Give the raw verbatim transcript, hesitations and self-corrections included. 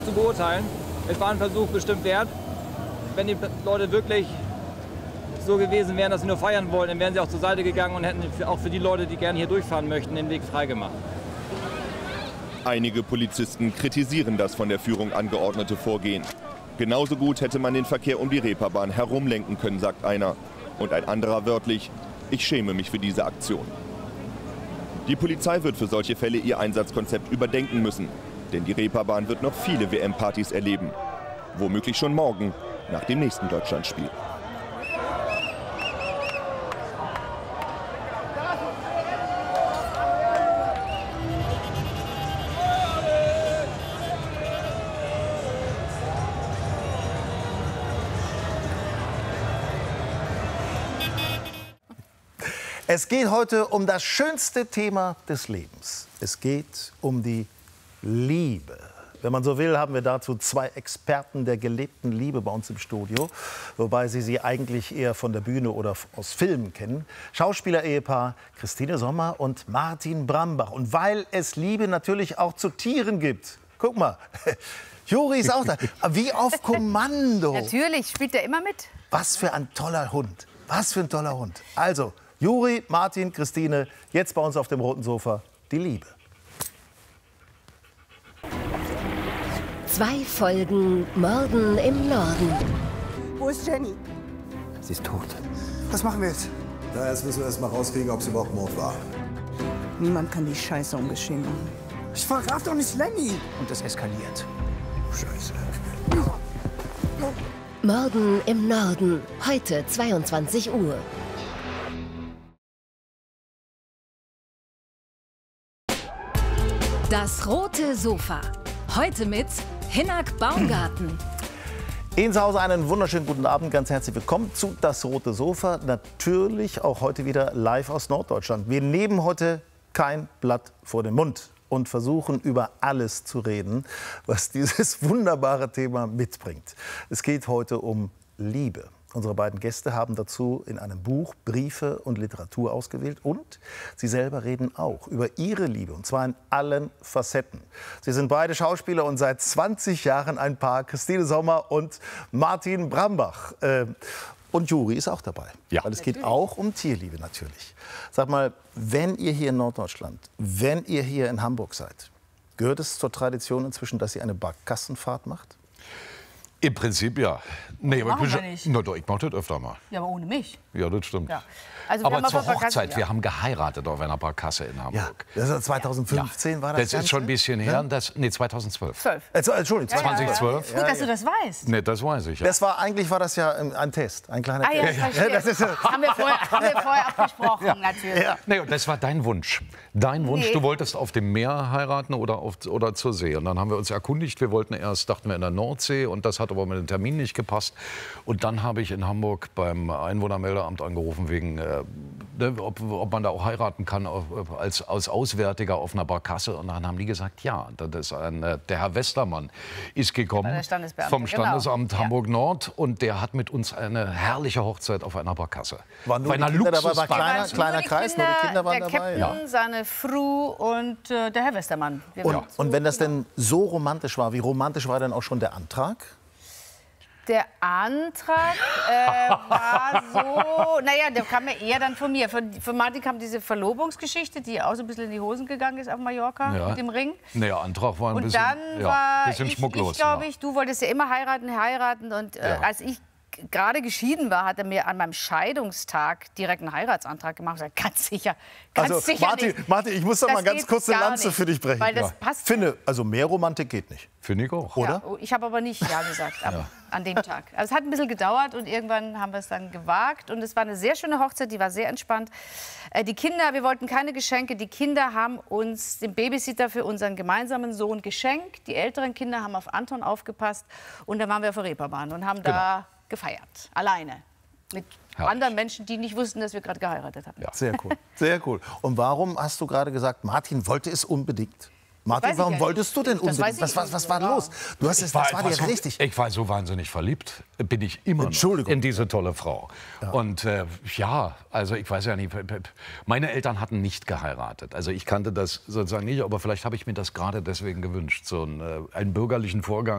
zu beurteilen. Es war ein Versuch bestimmt wert. Wenn die Leute wirklich so gewesen wären, dass sie nur feiern wollen, dann wären sie auch zur Seite gegangen und hätten auch für die Leute, die gerne hier durchfahren möchten, den Weg freigemacht. Einige Polizisten kritisieren das von der Führung angeordnete Vorgehen. Genauso gut hätte man den Verkehr um die Reeperbahn herumlenken können, sagt einer. Und ein anderer wörtlich: Ich schäme mich für diese Aktion. Die Polizei wird für solche Fälle ihr Einsatzkonzept überdenken müssen. Denn die Reeperbahn wird noch viele W M-Partys erleben. Womöglich schon morgen, nach dem nächsten Deutschlandspiel. Es geht heute um das schönste Thema des Lebens. Es geht um die Liebe. Wenn man so will, haben wir dazu zwei Experten der gelebten Liebe bei uns im Studio. Wobei Sie sie eigentlich eher von der Bühne oder aus Filmen kennen. Schauspieler-Ehepaar Christine Sommer und Martin Brambach. Und weil es Liebe natürlich auch zu Tieren gibt. Guck mal, Juri ist auch da. Wie auf Kommando. Natürlich, spielt er immer mit. Was für ein toller Hund. Was für ein toller Hund. Also, Juri, Martin, Christine, jetzt bei uns auf dem roten Sofa, die Liebe. Zwei Folgen Morden im Norden. Wo ist Jenny? Sie ist tot. Was machen wir jetzt? Na, jetzt müssen wir erst mal rauskriegen, ob es überhaupt Mord war. Niemand kann die Scheiße ungeschehen machen. Ich verrate doch nicht Lenny. Und es eskaliert. Scheiße. Morden im Norden. Heute zweiundzwanzig Uhr. Das rote Sofa. Heute mit Hinnerk Baumgarten. Ihnen zu Hause einen wunderschönen guten Abend. Ganz herzlich willkommen zu Das rote Sofa. Natürlich auch heute wieder live aus Norddeutschland. Wir nehmen heute kein Blatt vor den Mund und versuchen über alles zu reden, was dieses wunderbare Thema mitbringt. Es geht heute um Liebe. Unsere beiden Gäste haben dazu in einem Buch Briefe und Literatur ausgewählt. Und sie selber reden auch über ihre Liebe, und zwar in allen Facetten. Sie sind beide Schauspieler und seit zwanzig Jahren ein Paar, Christine Sommer und Martin Brambach. Äh, und Juri ist auch dabei, ja. Weil es geht auch um Tierliebe natürlich. Sag mal, wenn ihr hier in Norddeutschland, wenn ihr hier in Hamburg seid, gehört es zur Tradition inzwischen, dass ihr eine Barkassenfahrt macht? Im Prinzip ja. Nee, aber machen ich, wir nicht. Na doch, ich mache das öfter mal. Ja, aber ohne mich. Ja, das stimmt. Ja. Also wir aber haben zur auf der Hochzeit, Barkasse- wir haben geheiratet auf einer Barkasse in Ja, Hamburg. das ist zweitausendfünfzehn Ja. war das Das Ganze? ist schon ein bisschen her. Ja? Das, nee, zweitausendzwölf. Zwölf. Also, Entschuldigung, Ja, ja, ja. zweitausendzwölf? Gut, dass du das weißt. Nee, das weiß ich ja. Das war, eigentlich war das ja ähm, ein Test, ein kleiner Ah ja, Test. ich verstehe. das ist, ja- haben, wir vorher, haben wir vorher abgesprochen, natürlich. Ja. Nee, und das war dein Wunsch. Dein Wunsch, Nee. du wolltest auf dem Meer heiraten oder, auf, oder zur See. Und dann haben wir uns erkundigt. Wir wollten erst, dachten wir, in der Nordsee. Und das hat aber mit dem Termin nicht gepasst. Und dann habe ich in Hamburg beim Einwohnermeldeamt angerufen, wegen, äh, ne, ob, ob man da auch heiraten kann auf, als, als Auswärtiger auf einer Barkasse. Und dann haben die gesagt, ja. Das ist ein, äh, der Herr Westermann ist gekommen Der Standesbeamte, vom genau. Standesamt Ja. Hamburg-Nord. Und der hat mit uns eine herrliche Hochzeit auf einer Barkasse. Waren nur Bei die einer Kinder dabei, war Luxusbar- kleiner, Nur kleiner die Kreis, nur die Kinder waren der dabei. Captain, seine Frau und äh, der Herr Westermann. Wir Und, waren und wenn das denn so romantisch war, wie romantisch war denn auch schon der Antrag? Der Antrag äh, war so, naja, der kam ja eher dann von mir. Von, von Martin kam diese Verlobungsgeschichte, die auch so ein bisschen in die Hosen gegangen ist auf Mallorca Ja. mit dem Ring. Nee, Antrag war ein Und bisschen, dann ja, war bisschen ich, schmucklos. ich glaube ja. ich, du wolltest ja immer heiraten, heiraten. Und äh, Ja. als ich gerade geschieden war, hat er mir an meinem Scheidungstag direkt einen Heiratsantrag gemacht. Ich sagte, ganz sicher, ganz Also sicher Martin, nicht. Martin, ich muss doch Das mal ganz geht kurz eine gar Lanze nicht, für dich brechen. Weil das Ja. passt. Finde, also mehr Romantik geht nicht. Finde ich auch. Oder? Ja, ich habe aber nicht Ja gesagt am, an dem Tag. Also es hat ein bisschen gedauert und irgendwann haben wir es dann gewagt. Und es war eine sehr schöne Hochzeit, die war sehr entspannt. Äh, die Kinder, wir wollten keine Geschenke. Die Kinder haben uns den Babysitter für unseren gemeinsamen Sohn geschenkt. Die älteren Kinder haben auf Anton aufgepasst. Und dann waren wir auf der Reeperbahn und haben da gefeiert. Alleine. Mit Herrlich. anderen Menschen, die nicht wussten, dass wir gerade geheiratet hatten. Sehr cool, sehr cool. Und warum hast du gerade gesagt, Martin wollte es unbedingt? Martin, weiß ich warum ja wolltest du denn nicht. Das weiß unbedingt? ich Was, was, nicht. was war Ja. los? Du hast es, das war dir so, richtig. Ich war so wahnsinnig verliebt, bin ich immer noch Entschuldigung. in diese tolle Frau. Und äh, ja, also ich weiß ja nicht, meine Eltern hatten nicht geheiratet. Also ich kannte das sozusagen nicht, aber vielleicht habe ich mir das gerade deswegen gewünscht, so einen, äh, einen bürgerlichen Vorgang.